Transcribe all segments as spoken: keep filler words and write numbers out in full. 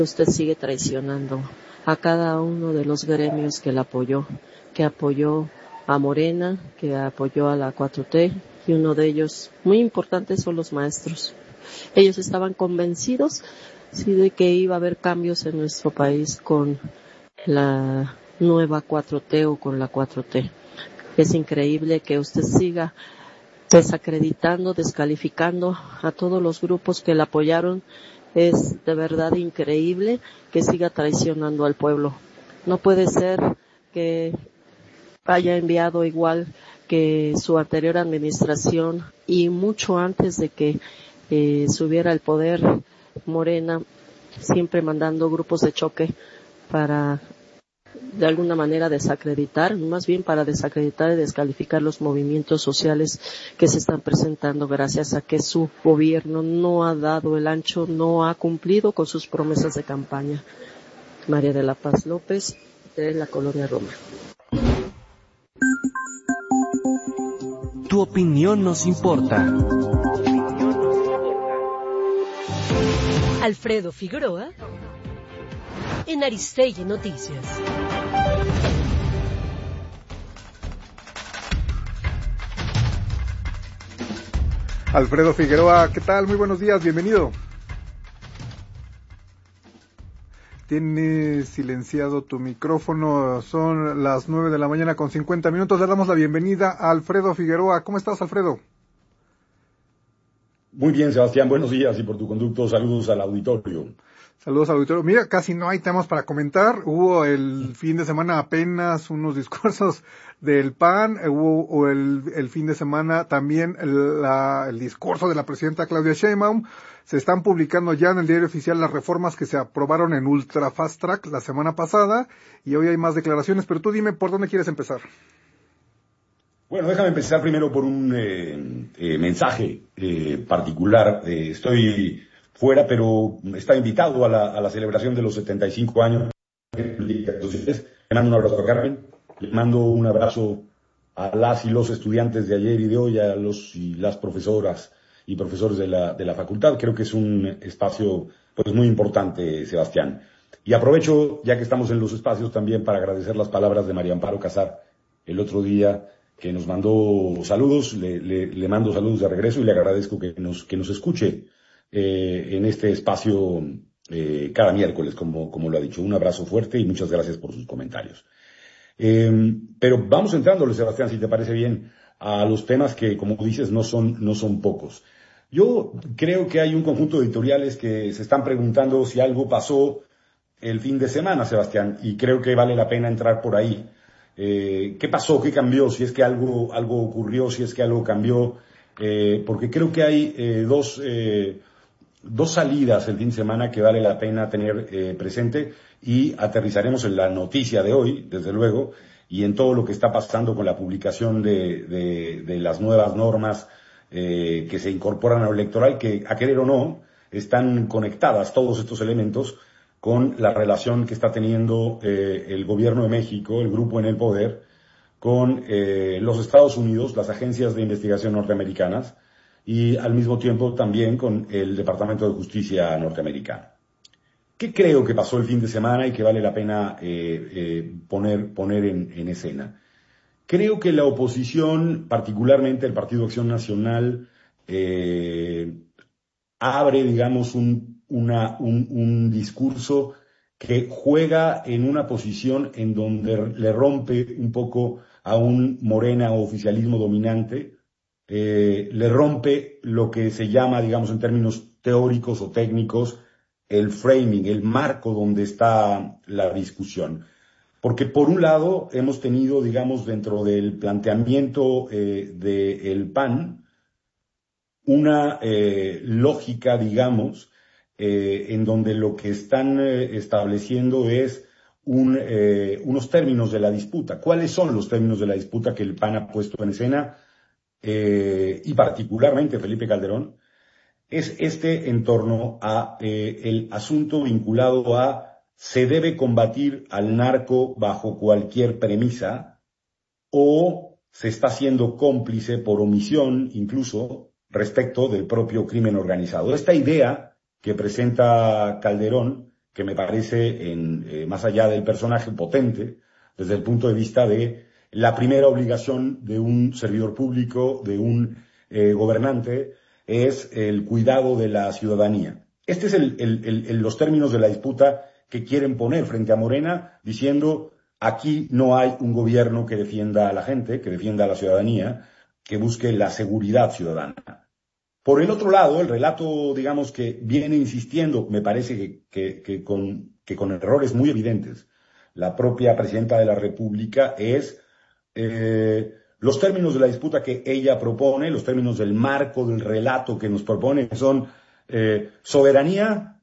Usted sigue traicionando a cada uno de los gremios que la apoyó, que apoyó a Morena, que apoyó a la cuatro T, y uno de ellos muy importante son los maestros. Ellos estaban convencidos sí, de que iba a haber cambios en nuestro país con la nueva cuatro T o con la cuatro T. Es increíble que usted siga desacreditando, descalificando a todos los grupos que la apoyaron. Es de verdad increíble que siga traicionando al pueblo. No puede ser que haya enviado igual que su anterior administración y mucho antes de que eh, subiera el poder Morena, siempre mandando grupos de choque para de alguna manera desacreditar, más bien para desacreditar y descalificar los movimientos sociales que se están presentando gracias a que su gobierno no ha dado el ancho, no ha cumplido con sus promesas de campaña. María de la Paz López, de la Colonia Roma. Tu opinión nos importa. Alfredo Figueroa en Aristegui Noticias. Alfredo Figueroa, ¿qué tal? Muy buenos días, bienvenido. Tienes silenciado tu micrófono, son las nueve de la mañana con cincuenta minutos, le damos la bienvenida a Alfredo Figueroa. ¿Cómo estás, Alfredo? Muy bien, Sebastián, buenos días y por tu conducto, saludos al auditorio. Saludos al auditorio. Mira, casi no hay temas para comentar. Hubo el fin de semana apenas unos discursos del P A N, hubo el, el fin de semana también el, la, el discurso de la presidenta Claudia Sheinbaum. Se están publicando ya en el diario oficial las reformas que se aprobaron en Ultra Fast Track la semana pasada y hoy hay más declaraciones, pero tú dime por dónde quieres empezar. Bueno, déjame empezar primero por un eh, eh, mensaje eh, particular. Eh, estoy fuera, pero está invitado a la, a la celebración de los setenta y cinco años. Entonces, le mando un abrazo a Carmen, le mando un abrazo a las y los estudiantes de ayer y de hoy, a los y las profesoras y profesores de la, de la facultad. Creo que es un espacio pues muy importante, Sebastián. Y aprovecho, ya que estamos en los espacios, también para agradecer las palabras de María Amparo Casar el otro día, que nos mandó saludos, le, le, le mando saludos de regreso y le agradezco que nos, que nos escuche eh, en este espacio eh, cada miércoles, como, como lo ha dicho. Un abrazo fuerte y muchas gracias por sus comentarios. Eh, pero vamos entrándole, Sebastián, si te parece bien, a los temas que, como dices, no son, no son pocos. Yo creo que hay un conjunto de editoriales que se están preguntando si algo pasó el fin de semana, Sebastián, y creo que vale la pena entrar por ahí. Eh, ¿Qué pasó? ¿Qué cambió? Si es que algo, algo ocurrió, si es que algo cambió, eh, porque creo que hay eh, dos, eh, dos salidas el fin de semana que vale la pena tener eh, presente y aterrizaremos en la noticia de hoy, desde luego, y en todo lo que está pasando con la publicación de, de, de las nuevas normas eh, que se incorporan a lo electoral, que a querer o no, están conectadas todos estos elementos con la relación que está teniendo eh, el gobierno de México, el grupo en el poder, con eh, los Estados Unidos, las agencias de investigación norteamericanas y al mismo tiempo también con el Departamento de Justicia norteamericano. ¿Qué creo que pasó el fin de semana y que vale la pena eh, eh, poner, poner en, en escena? Creo que la oposición, particularmente el Partido Acción Nacional, eh, abre, digamos, un, una, un, un discurso que juega en una posición en donde le rompe un poco a un Morena o oficialismo dominante, eh, le rompe lo que se llama, digamos, en términos teóricos o técnicos, el framing, el marco donde está la discusión. Porque por un lado hemos tenido, digamos, dentro del planteamiento eh, del P A N, una eh, lógica, digamos, eh, en donde lo que están eh, estableciendo es un, eh, unos términos de la disputa. ¿Cuáles son los términos de la disputa que el P A N ha puesto en escena? Eh, y particularmente Felipe Calderón, es este en torno a eh, el asunto vinculado a se debe combatir al narco bajo cualquier premisa o se está siendo cómplice por omisión incluso respecto del propio crimen organizado. Esta idea que presenta Calderón que me parece, en, eh, más allá del personaje, potente, desde el punto de vista de la primera obligación de un servidor público, de un eh, gobernante, es el cuidado de la ciudadanía. Este es el, el, el, el, los términos de la disputa que quieren poner frente a Morena, diciendo aquí no hay un gobierno que defienda a la gente, que defienda a la ciudadanía, que busque la seguridad ciudadana. Por el otro lado, el relato, digamos, que viene insistiendo, me parece que, que, que, con, que con errores muy evidentes, la propia presidenta de la República, es eh, los términos de la disputa que ella propone, los términos del marco del relato que nos propone, son eh, soberanía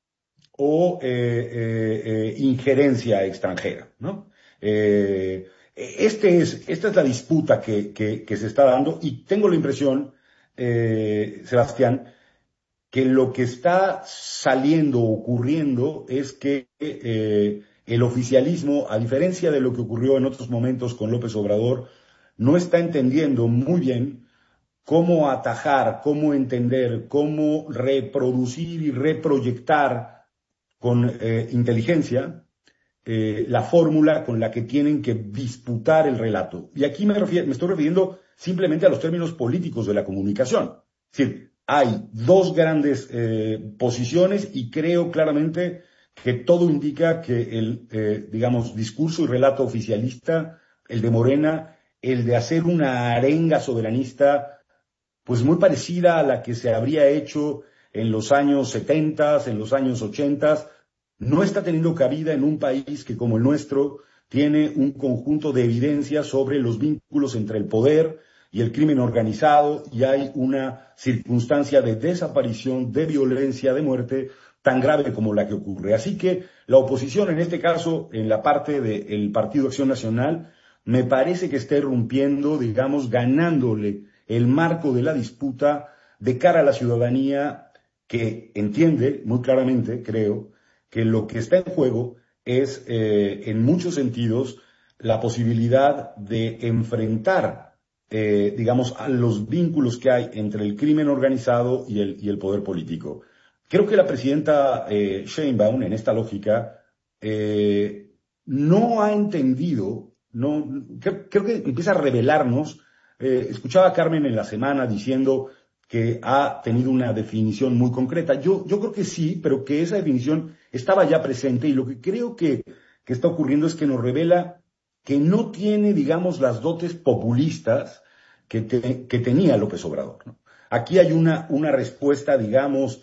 o eh, eh, eh, injerencia extranjera, ¿no? Eh, este es, esta es la disputa que, que, que se está dando, y tengo la impresión, eh, Sebastián, que lo que está saliendo, ocurriendo, es que eh, el oficialismo, a diferencia de lo que ocurrió en otros momentos con López Obrador, no está entendiendo muy bien cómo atajar, cómo entender, cómo reproducir y reproyectar con eh, inteligencia eh, la fórmula con la que tienen que disputar el relato. Y aquí me, refiero, me estoy refiriendo simplemente a los términos políticos de la comunicación. Es decir, hay dos grandes eh, posiciones, y creo claramente que todo indica que el, eh, digamos, discurso y relato oficialista, el de Morena, el de hacer una arenga soberanista, pues muy parecida a la que se habría hecho en los años setenta, en los años ochenta, no está teniendo cabida en un país que, como el nuestro, tiene un conjunto de evidencias sobre los vínculos entre el poder y el crimen organizado, y hay una circunstancia de desaparición, de violencia, de muerte tan grave como la que ocurre. Así que la oposición, en este caso, en la parte del Partido Acción Nacional, me parece que está irrumpiendo, digamos, ganándole el marco de la disputa de cara a la ciudadanía, que entiende muy claramente, creo, que lo que está en juego es, eh, en muchos sentidos, la posibilidad de enfrentar, eh, digamos, a los vínculos que hay entre el crimen organizado y el, y el poder político. Creo que la presidenta eh, Sheinbaum, en esta lógica, eh, no ha entendido, no, creo, creo que empieza a revelarnos. Eh, escuchaba a Carmen en la semana diciendo que ha tenido una definición muy concreta. Yo, yo creo que sí, pero que esa definición estaba ya presente, y lo que creo que, que está ocurriendo es que nos revela que no tiene, digamos, las dotes populistas que, te, que tenía López Obrador, ¿no? Aquí hay una, una respuesta, digamos,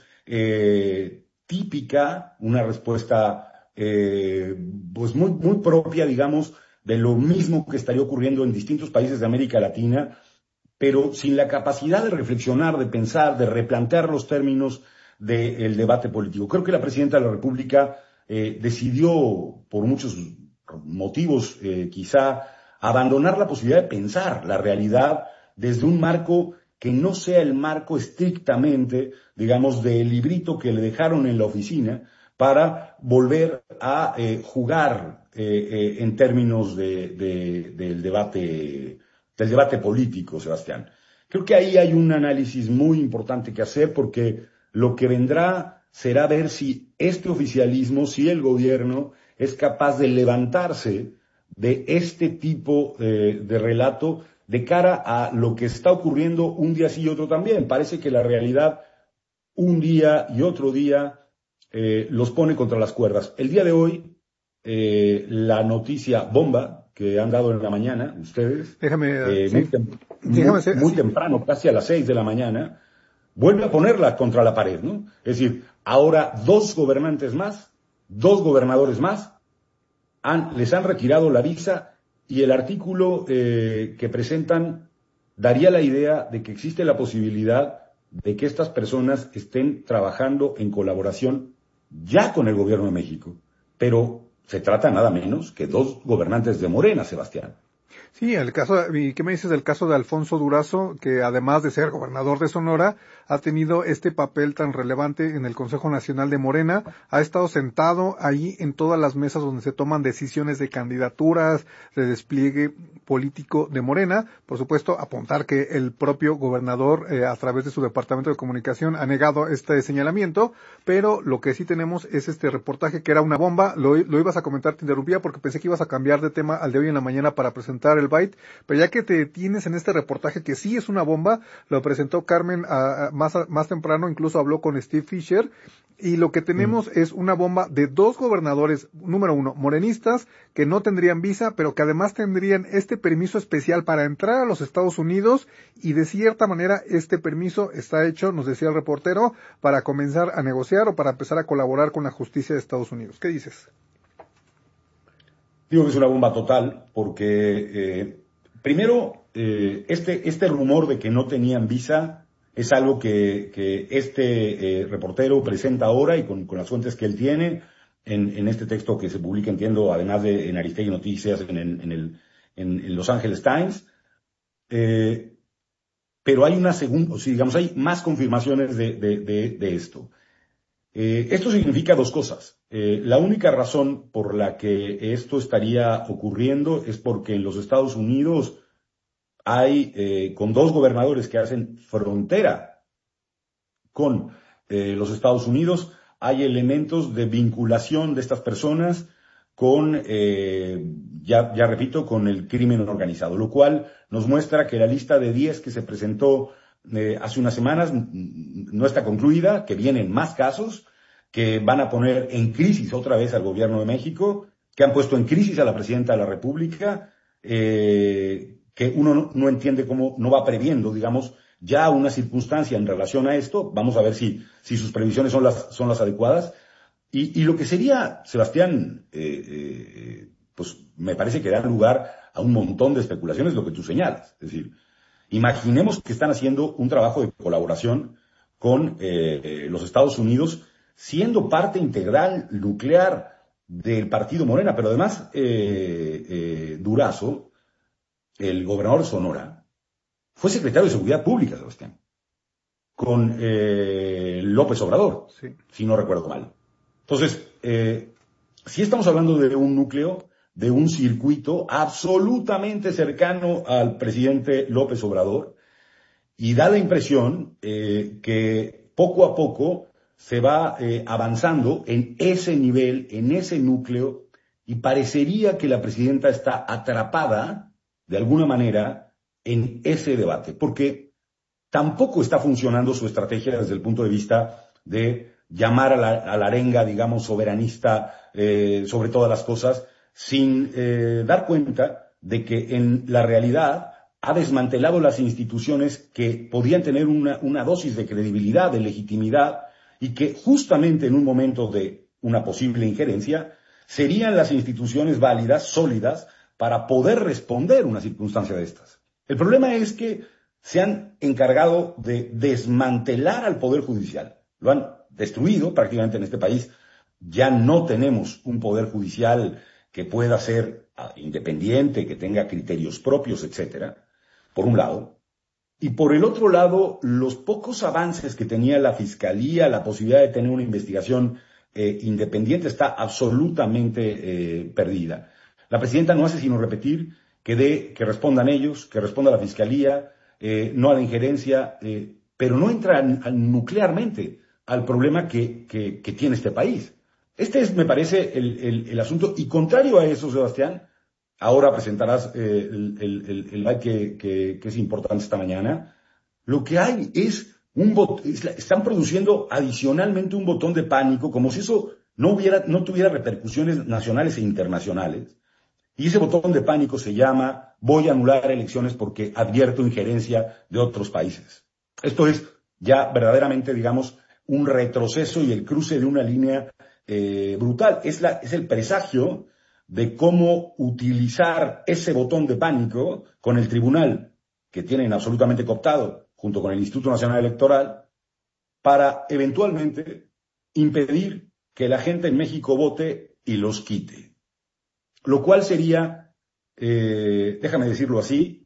eh, típica, una respuesta eh, pues muy, muy propia, digamos, de lo mismo que estaría ocurriendo en distintos países de América Latina, pero sin la capacidad de reflexionar, de pensar, de replantear los términos del debate político. Creo que la presidenta de la República eh, decidió, por muchos motivos, eh, quizá, abandonar la posibilidad de pensar la realidad desde un marco que no sea el marco estrictamente, digamos, del librito que le dejaron en la oficina, para volver a eh, jugar eh, eh, en términos de, de, del debate del debate político, Sebastián. Creo que ahí hay un análisis muy importante que hacer, porque lo que vendrá será ver si este oficialismo, si el gobierno es capaz de levantarse de este tipo eh, de relato de cara a lo que está ocurriendo un día sí y otro también. Parece que la realidad un día y otro día eh, los pone contra las cuerdas. El día de hoy, eh, la noticia bomba que han dado en la mañana, ustedes, Déjame, eh, sí. muy, tem Déjame muy, ser, muy sí. temprano, casi a las seis de la mañana, vuelve a ponerla contra la pared, ¿no? Es decir, ahora dos gobernantes más, dos gobernadores más, han, les han retirado la visa, y el artículo eh, que presentan daría la idea de que existe la posibilidad de que estas personas estén trabajando en colaboración ya con el gobierno de México, pero se trata nada menos que dos gobernantes de Morena, Sebastián. Sí, el caso, ¿y qué me dices del caso de Alfonso Durazo, que además de ser gobernador de Sonora, ha tenido este papel tan relevante en el Consejo Nacional de Morena? Ha estado sentado ahí en todas las mesas donde se toman decisiones de candidaturas, de despliegue político de Morena. Por supuesto, apuntar que el propio gobernador, eh, a través de su departamento de comunicación, ha negado este señalamiento, pero lo que sí tenemos es este reportaje que era una bomba. Lo, lo ibas a comentar, te interrumpía porque pensé que ibas a cambiar de tema al de hoy en la mañana para presentar el Byte, pero ya que te tienes en este reportaje que sí es una bomba, lo presentó Carmen a, a, más, a, más temprano, incluso habló con Steve Fisher, y lo que tenemos mm. es una bomba de dos gobernadores, número uno, morenistas, que no tendrían visa, pero que además tendrían este permiso especial para entrar a los Estados Unidos, y de cierta manera este permiso está hecho, nos decía el reportero, para comenzar a negociar o para empezar a colaborar con la justicia de Estados Unidos. ¿Qué dices? Digo que es una bomba total, porque eh, primero, eh, este, este rumor de que no tenían visa es algo que, que este eh, reportero presenta ahora y con, con las fuentes que él tiene en, en este texto que se publica, entiendo, además de en Aristegui Noticias, en, en, en, el, en, en Los Angeles Times. Eh, pero hay una segunda, o sea, digamos, hay más confirmaciones de, de, de, de esto. Eh, esto significa dos cosas. Eh, la única razón por la que esto estaría ocurriendo es porque en los Estados Unidos hay, eh, con dos gobernadores que hacen frontera con eh, los Estados Unidos, hay elementos de vinculación de estas personas con, eh, ya, ya repito, con el crimen organizado, lo cual nos muestra que la lista de diez que se presentó Eh, hace unas semanas no está concluida, que vienen más casos, que van a poner en crisis otra vez al gobierno de México, que han puesto en crisis a la presidenta de la República, eh, que uno no, no entiende cómo no va previendo, digamos, ya una circunstancia en relación a esto. Vamos a ver si, si sus previsiones son las, son las adecuadas. Y, y lo que sería, Sebastián, eh, eh, pues me parece que da lugar a un montón de especulaciones, lo que tú señalas. Es decir, imaginemos que están haciendo un trabajo de colaboración con eh, los Estados Unidos, siendo parte integral nuclear del partido Morena, pero además eh, eh, Durazo, el gobernador de Sonora, fue secretario de Seguridad Pública, Sebastián, con eh, López Obrador, sí, si no recuerdo mal. Entonces, eh, si estamos hablando de un núcleo, de un circuito absolutamente cercano al presidente López Obrador, y da la impresión eh, que poco a poco se va eh, avanzando en ese nivel, en ese núcleo, y parecería que la presidenta está atrapada, de alguna manera, en ese debate, porque tampoco está funcionando su estrategia desde el punto de vista de llamar a la, a la arenga, digamos, soberanista eh, sobre todas las cosas, sin eh, dar cuenta de que en la realidad ha desmantelado las instituciones que podían tener una, una dosis de credibilidad, de legitimidad, y que justamente en un momento de una posible injerencia serían las instituciones válidas, sólidas, para poder responder una circunstancia de estas. El problema es que se han encargado de desmantelar al Poder Judicial. Lo han destruido prácticamente en este país. Ya no tenemos un Poder Judicial que pueda ser independiente, que tenga criterios propios, etcétera, por un lado. Y por el otro lado, los pocos avances que tenía la Fiscalía, la posibilidad de tener una investigación eh, independiente, está absolutamente eh, perdida. La presidenta no hace sino repetir que, de, que respondan ellos, que responda la Fiscalía, eh, no a la injerencia, eh, pero no entra a, a nuclearmente al problema que, que, que tiene este país. Este es, me parece, el, el, el asunto. Y contrario a eso, Sebastián, ahora presentarás eh, el, el, el, el like que, que, que es importante esta mañana. Lo que hay es un bot, es la, están produciendo adicionalmente un botón de pánico, como si eso no hubiera, no tuviera repercusiones nacionales e internacionales. Y ese botón de pánico se llama: voy a anular elecciones porque advierto injerencia de otros países. Esto es ya verdaderamente, digamos, un retroceso y el cruce de una línea eh, brutal. Es, la, es el presagio de cómo utilizar ese botón de pánico con el tribunal, que tienen absolutamente cooptado, junto con el Instituto Nacional Electoral, para eventualmente impedir que la gente en México vote y los quite. Lo cual sería eh, déjame decirlo así,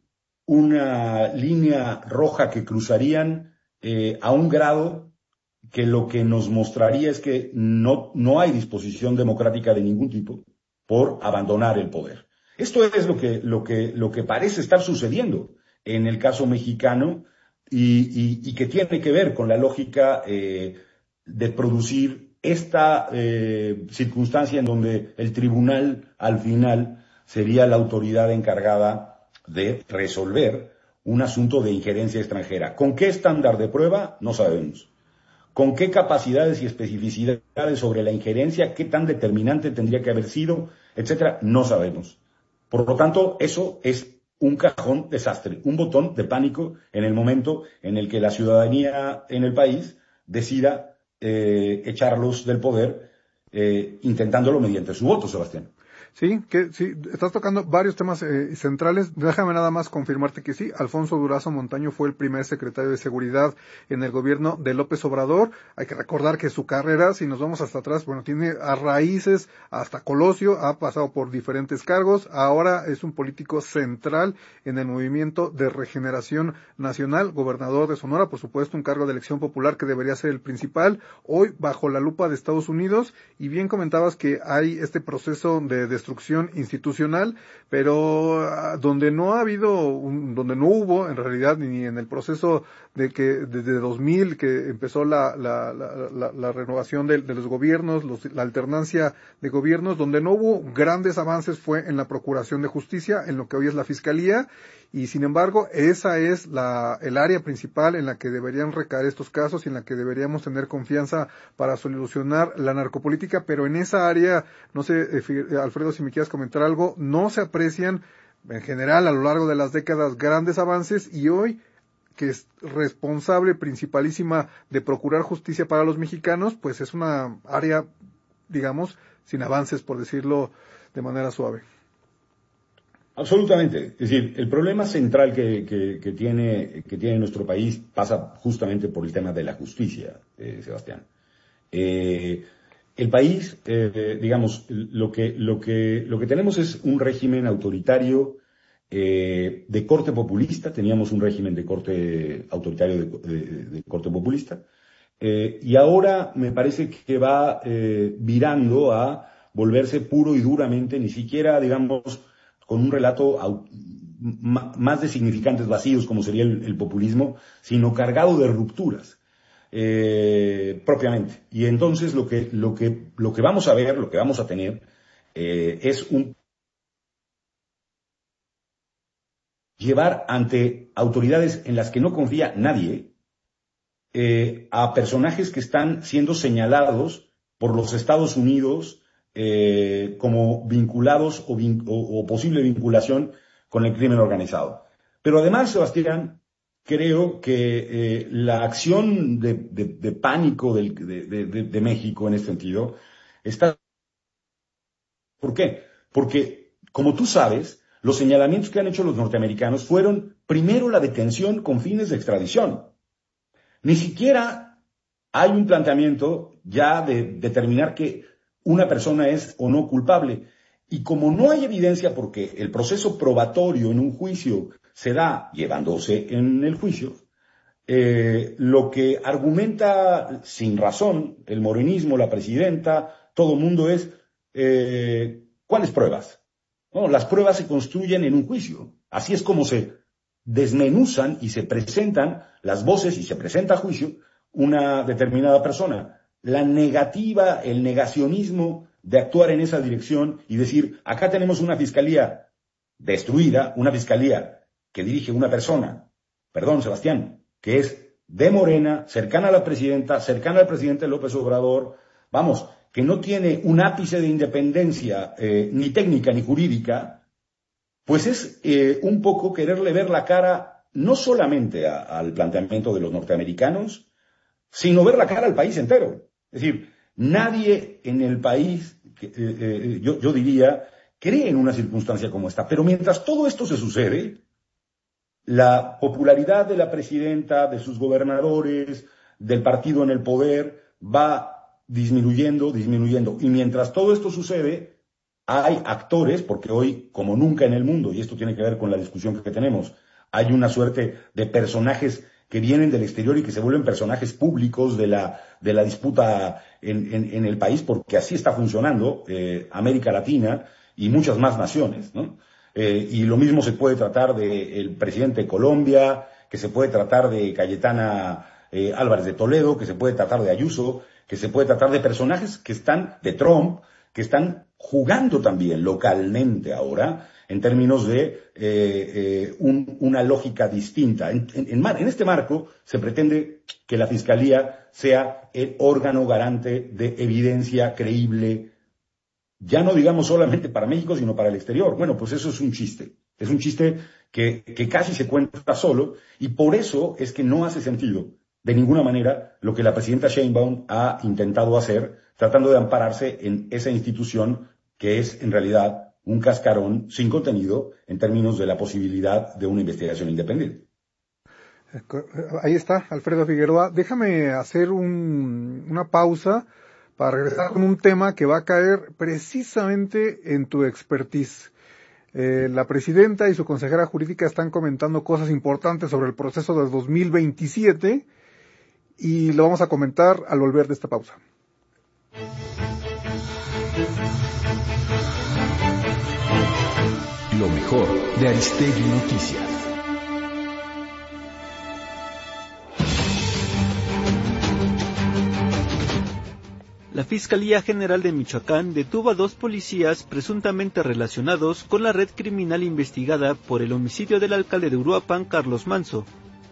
una línea roja que cruzarían eh, a un grado que lo que nos mostraría es que no, no hay disposición democrática de ningún tipo por abandonar el poder. Esto es lo que, lo que, lo que parece estar sucediendo en el caso mexicano y, y, y que tiene que ver con la lógica eh, de producir esta eh, circunstancia en donde el tribunal al final sería la autoridad encargada de resolver un asunto de injerencia extranjera. ¿Con qué estándar de prueba? No sabemos. ¿Con qué capacidades y especificidades sobre la injerencia? ¿Qué tan determinante tendría que haber sido? Etcétera. No sabemos. Por lo tanto, eso es un cajón desastre, un botón de pánico en el momento en el que la ciudadanía en el país decida eh, echarlos del poder, eh, intentándolo mediante su voto, Sebastián. Sí, que sí, estás tocando varios temas eh, centrales. Déjame nada más confirmarte que sí, Alfonso Durazo Montaño fue el primer secretario de Seguridad en el gobierno de López Obrador. Hay que recordar que su carrera, si nos vamos hasta atrás, bueno, tiene a raíces hasta Colosio, ha pasado por diferentes cargos, ahora es un político central en el movimiento de regeneración nacional, gobernador de Sonora, por supuesto, un cargo de elección popular que debería ser el principal, hoy bajo la lupa de Estados Unidos, y bien comentabas que hay este proceso de destrucción institucional, pero uh, donde no ha habido, un, donde no hubo en realidad ni en el proceso de que desde dos mil que empezó la la la, la, la renovación de, de los gobiernos, los, la alternancia de gobiernos, donde no hubo grandes avances fue en la Procuración de Justicia, en lo que hoy es la Fiscalía, y sin embargo esa es la el área principal en la que deberían recaer estos casos y en la que deberíamos tener confianza para solucionar la narcopolítica, pero en esa área, no sé, eh, Alfredo, si me quieres comentar algo, no se aprecian en general a lo largo de las décadas grandes avances, y hoy que es responsable principalísima de procurar justicia para los mexicanos, pues es una área, digamos, sin avances, por decirlo de manera suave. Absolutamente. Es decir, el problema central que, que, que tiene, que tiene nuestro país pasa justamente por el tema de la justicia, eh, Sebastián. Eh, el país, eh, digamos, lo que, lo que, lo que tenemos es un régimen autoritario eh, de corte populista. Teníamos un régimen de corte autoritario de, de, de corte populista. Eh, y ahora me parece que va eh, virando a volverse puro y duramente, ni siquiera, digamos, con un relato más de significantes vacíos, como sería el, el populismo, sino cargado de rupturas, eh, propiamente. Y entonces lo que, lo que, lo que vamos a ver, lo que vamos a tener, eh, es un llevar ante autoridades en las que no confía nadie, eh, a personajes que están siendo señalados por los Estados Unidos, Eh, como vinculados o, vin, o, o posible vinculación con el crimen organizado. Pero además, Sebastián, creo que eh, la acción de, de, de pánico del, de, de, de México en este sentido está... ¿Por qué? Porque, como tú sabes, los señalamientos que han hecho los norteamericanos fueron primero la detención con fines de extradición. Ni siquiera hay un planteamiento ya de determinar que una persona es o no culpable. Y como no hay evidencia, porque el proceso probatorio en un juicio se da llevándose en el juicio, eh, lo que argumenta sin razón el morenismo, la presidenta, todo el mundo es, eh, ¿cuáles pruebas? No, las pruebas se construyen en un juicio. Así es como se desmenuzan y se presentan las voces y se presenta a juicio una determinada persona. La negativa, el negacionismo de actuar en esa dirección y decir, acá tenemos una fiscalía destruida, una fiscalía que dirige una persona, perdón, Sebastián, que es de Morena, cercana a la presidenta, cercana al presidente López Obrador, vamos, que no tiene un ápice de independencia, eh, ni técnica ni jurídica, pues es eh, un poco quererle ver la cara no solamente a, al planteamiento de los norteamericanos, sino ver la cara al país entero. Es decir, nadie en el país, eh, eh, yo, yo diría, cree en una circunstancia como esta. Pero mientras todo esto se sucede, la popularidad de la presidenta, de sus gobernadores, del partido en el poder, va disminuyendo, disminuyendo. Y mientras todo esto sucede, hay actores, porque hoy, como nunca en el mundo, y esto tiene que ver con la discusión que tenemos, hay una suerte de personajes que vienen del exterior y que se vuelven personajes públicos de la, de la disputa en, en, en el país, porque así está funcionando eh, América Latina y muchas más naciones, ¿no? Eh, y lo mismo se puede tratar del presidente de Colombia, que se puede tratar de Cayetana eh, Álvarez de Toledo, que se puede tratar de Ayuso, que se puede tratar de personajes que están, de Trump, que están jugando también localmente ahora en términos de eh, eh, un, una lógica distinta. En, en, en, mar, en este marco se pretende que la Fiscalía sea el órgano garante de evidencia creíble, ya no digamos solamente para México, sino para el exterior. Bueno, pues eso es un chiste. Es un chiste que, que casi se cuenta solo, y por eso es que no hace sentido de ninguna manera lo que la presidenta Sheinbaum ha intentado hacer, tratando de ampararse en esa institución que es en realidad un cascarón sin contenido en términos de la posibilidad de una investigación independiente. Ahí está, Alfredo Figueroa. Déjame hacer un, una pausa para regresar con un tema que va a caer precisamente en tu expertise. Eh, la presidenta y su consejera jurídica están comentando cosas importantes sobre el proceso del dos mil veintisiete y lo vamos a comentar al volver de esta pausa. Lo mejor de Aristegui Noticias. La Fiscalía General de Michoacán detuvo a dos policías presuntamente relacionados con la red criminal investigada por el homicidio del alcalde de Uruapan, Carlos Manso.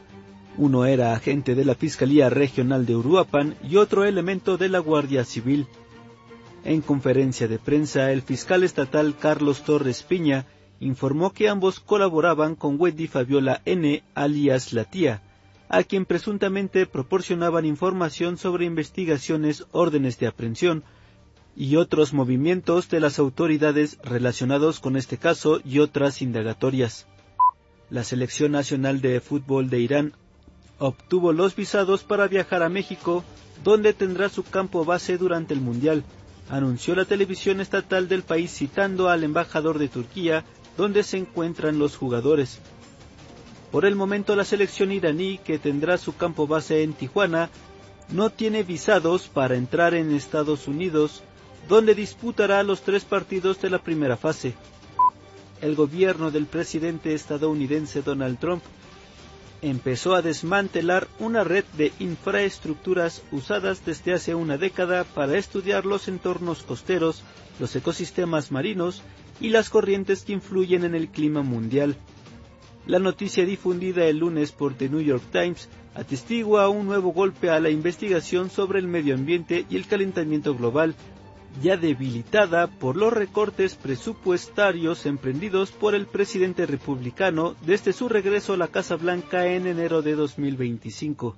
Uno era agente de la Fiscalía Regional de Uruapan y otro elemento de la Guardia Civil. En conferencia de prensa, el fiscal estatal Carlos Torres Piña informó que ambos colaboraban con Wendy Fabiola N., alias La Tía, a quien presuntamente proporcionaban información sobre investigaciones, órdenes de aprehensión y otros movimientos de las autoridades relacionados con este caso y otras indagatorias. La Selección Nacional de Fútbol de Irán obtuvo los visados para viajar a México, donde tendrá su campo base durante el Mundial, anunció la televisión estatal del país citando al embajador de Turquía, donde se encuentran los jugadores. Por el momento, la selección iraní, que tendrá su campo base en Tijuana, no tiene visados para entrar en Estados Unidos, donde disputará los tres partidos de la primera fase. El gobierno del presidente estadounidense Donald Trump empezó a desmantelar una red de infraestructuras usadas desde hace una década para estudiar los entornos costeros, los ecosistemas marinos y las corrientes que influyen en el clima mundial. La noticia difundida el lunes por The New York Times atestigua un nuevo golpe a la investigación sobre el medio ambiente y el calentamiento global, ya debilitada por los recortes presupuestarios emprendidos por el presidente republicano desde su regreso a la Casa Blanca en enero de dos mil veinticinco.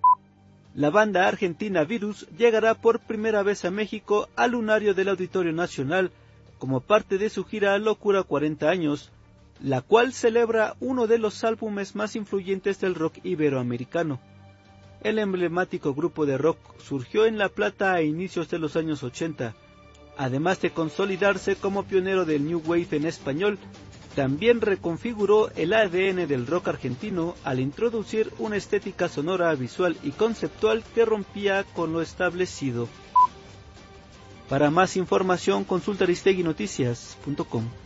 La banda argentina Virus llegará por primera vez a México al lunario del Auditorio Nacional como parte de su gira Locura cuarenta años, la cual celebra uno de los álbumes más influyentes del rock iberoamericano. El emblemático grupo de rock surgió en La Plata a inicios de los años ochenta. Además de consolidarse como pionero del New Wave en español, también reconfiguró el A D N del rock argentino al introducir una estética sonora, visual y conceptual que rompía con lo establecido. Para más información, consulta aristegui noticias punto com.